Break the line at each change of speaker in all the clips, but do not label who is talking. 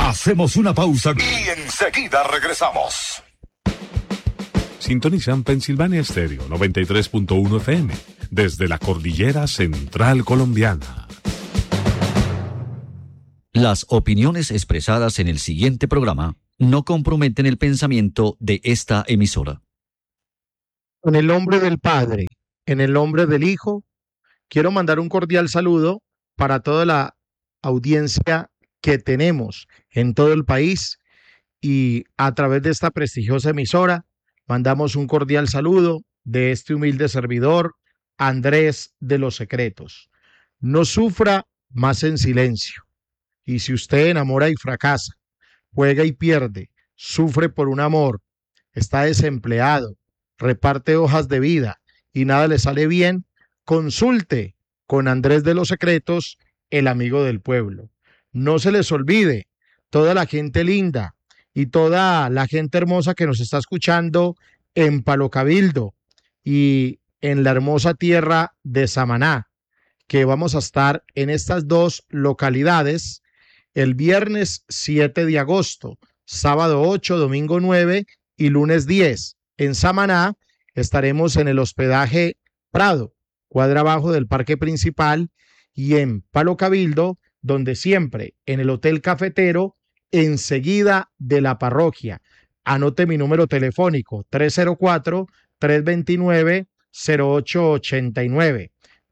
Hacemos una pausa y enseguida regresamos.
Sintonizan Pensilvania Estéreo 93.1 FM desde la cordillera central colombiana.
Las opiniones expresadas en el siguiente programa no comprometen el pensamiento de esta emisora.
En el nombre del Padre, en el nombre del Hijo, quiero mandar un cordial saludo para toda la audiencia que tenemos en todo el país, y a través de esta prestigiosa emisora mandamos un cordial saludo de este humilde servidor, Andrés de los Secretos. No sufra más en silencio. Y si usted enamora y fracasa, juega y pierde, sufre por un amor, está desempleado, reparte hojas de vida y nada le sale bien, consulte con Andrés de los Secretos, el amigo del pueblo. No se les olvide, toda la gente linda y toda la gente hermosa que nos está escuchando en Palo Cabildo y en la hermosa tierra de Samaná, que vamos a estar en estas dos localidades el viernes 7 de agosto, sábado 8, domingo 9 y lunes 10. En Samaná estaremos en el hospedaje Prado, cuadra abajo del parque principal, y en Palo Cabildo, donde siempre, en el Hotel Cafetero, enseguida de la parroquia. Anote mi número telefónico, 304-329-0889.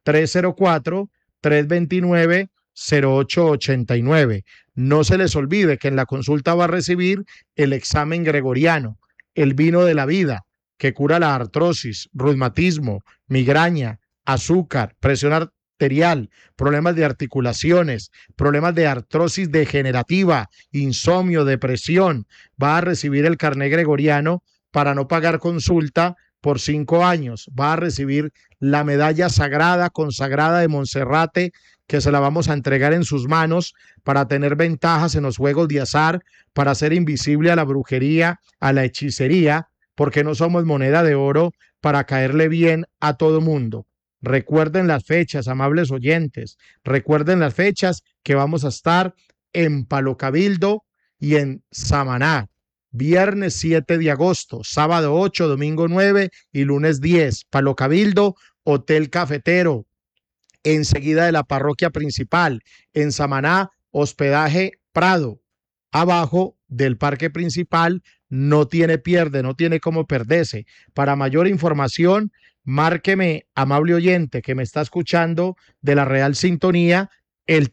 304-329-0889. No se les olvide que en la consulta va a recibir el examen gregoriano, el vino de la vida, que cura la artrosis, reumatismo, migraña, azúcar, presión arterial, problemas de articulaciones, problemas de artrosis degenerativa, insomnio, depresión. Va a recibir el carné gregoriano para no pagar consulta por 5 años. Va a recibir la medalla sagrada, consagrada de Monserrate, que se la vamos a entregar en sus manos para tener ventajas en los juegos de azar, para ser invisible a la brujería, a la hechicería, porque no somos moneda de oro para caerle bien a todo mundo. Recuerden las fechas, amables oyentes, recuerden las fechas que vamos a estar en Palo Cabildo y en Samaná. Viernes 7 de agosto, sábado 8, domingo 9 y lunes 10. Palo Cabildo, Hotel Cafetero, enseguida de la parroquia principal. En Samaná, hospedaje Prado, abajo del parque principal. No tiene pierde, no tiene cómo perderse. Para mayor información, márqueme, amable oyente que me está escuchando de la Real Sintonía, el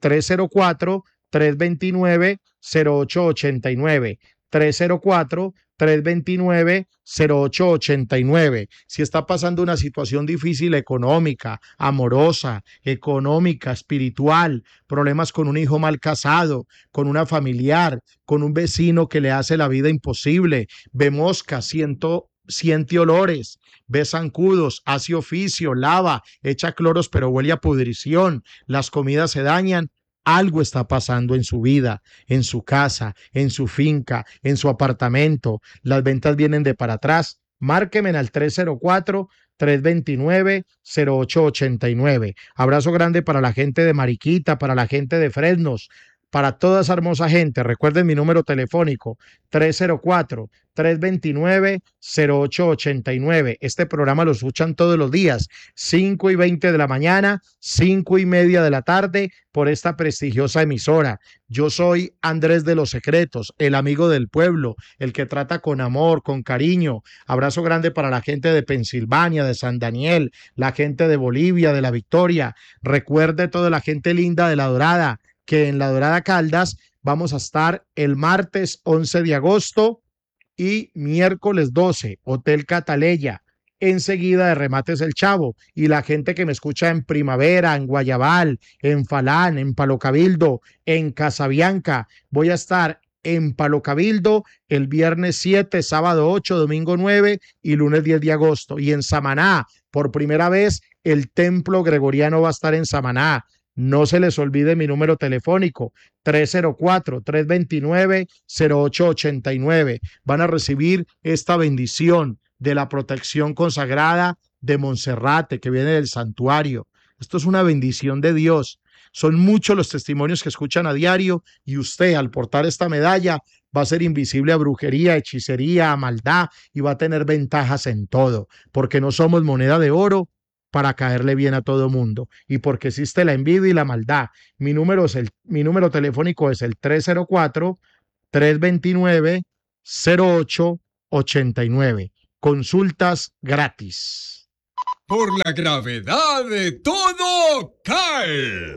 304-329-0889. 304-329-0889. Si está pasando una situación difícil económica, amorosa, económica, espiritual, problemas con un hijo mal casado, con una familiar, con un vecino que le hace la vida imposible, ve moscas, siente olores, ve zancudos, hace oficio, lava, echa cloros pero huele a pudrición, las comidas se dañan. Algo está pasando en su vida, en su casa, en su finca, en su apartamento. Las ventas vienen de para atrás. Márquenme al 304-329-0889. Abrazo grande para la gente de Mariquita, para la gente de Fresnos, para toda esa hermosa gente. Recuerden mi número telefónico, 304-329-0889. Este programa lo escuchan todos los días, 5:20 de la mañana, 5:30 de la tarde, por esta prestigiosa emisora. Yo soy Andrés de los Secretos, el amigo del pueblo, el que trata con amor, con cariño. Abrazo grande para la gente de Pensilvania, de San Daniel, la gente de Bolivia, de La Victoria. Recuerde toda la gente linda de La Dorada, que en La Dorada Caldas vamos a estar el martes 11 de agosto y miércoles 12, Hotel Cataleya, enseguida de Remates El Chavo. Y la gente que me escucha en Primavera, en Guayabal, en Falán, en Palo Cabildo, en Casabianca, voy a estar en Palo Cabildo el viernes 7, sábado 8, domingo 9 y lunes 10 de agosto. Y en Samaná, por primera vez, el Templo Gregoriano va a estar en Samaná. No se les olvide mi número telefónico, 304-329-0889. Van a recibir esta bendición de la protección consagrada de Monserrate, que viene del santuario. Esto es una bendición de Dios. Son muchos los testimonios que escuchan a diario y usted al portar esta medalla va a ser invisible a brujería, hechicería, a maldad y va a tener ventajas en todo, porque no somos moneda de oro para caerle bien a todo mundo y porque existe la envidia y la maldad. Mi número telefónico es el 304-329-0889. Consultas gratis.
Por la gravedad de todo cae.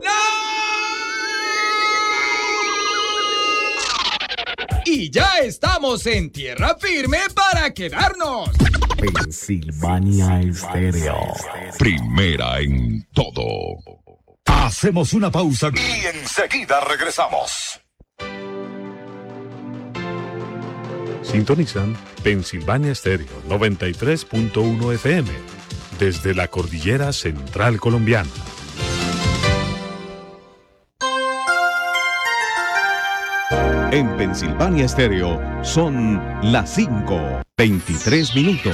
Y ya estamos en tierra firme para quedarnos.
Pensilvania Estéreo.
Primera en todo.
Hacemos una pausa.
Y enseguida regresamos.
Sintonizan Pensilvania Estéreo 93.1 FM desde la cordillera central colombiana.
En Pensilvania Estéreo son las 5:23 minutos.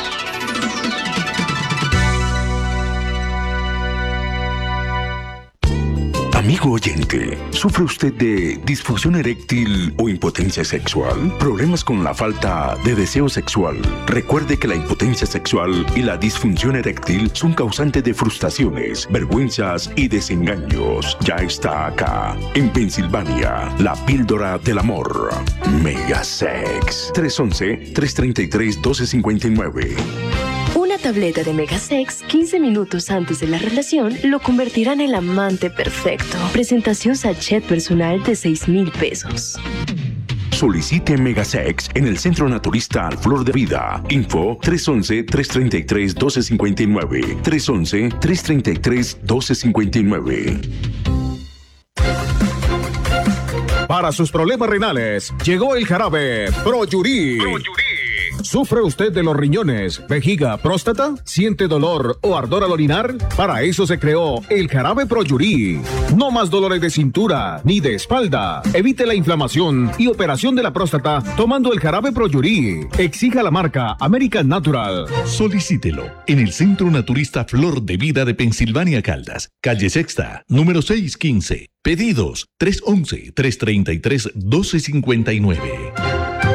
Amigo oyente, ¿sufre usted de disfunción eréctil o impotencia sexual? ¿Problemas con la falta de deseo sexual? Recuerde que la impotencia sexual y la disfunción eréctil son causantes de frustraciones, vergüenzas y desengaños. Ya está acá, en Pensilvania, la píldora del amor. Megasex. 311-333-1259.
Una tableta de Megasex 15 minutos antes de la relación lo convertirá en el amante perfecto. Presentación sachet personal de 6,000 pesos.
Solicite Megasex en el Centro Naturista Flor de Vida. Info 311-333-1259. 311-333-1259.
Para sus problemas renales, llegó el jarabe Proyurí. ¿Sufre usted de los riñones, vejiga, próstata? ¿Siente dolor o ardor al orinar? Para eso se creó el jarabe Proyurí. No más dolores de cintura ni de espalda. Evite la inflamación y operación de la próstata tomando el jarabe Proyurí. Exija la marca American Natural.
Solicítelo en el Centro Naturista Flor de Vida de Pensilvania Caldas, calle Sexta, número 615. Pedidos 311-333-1259.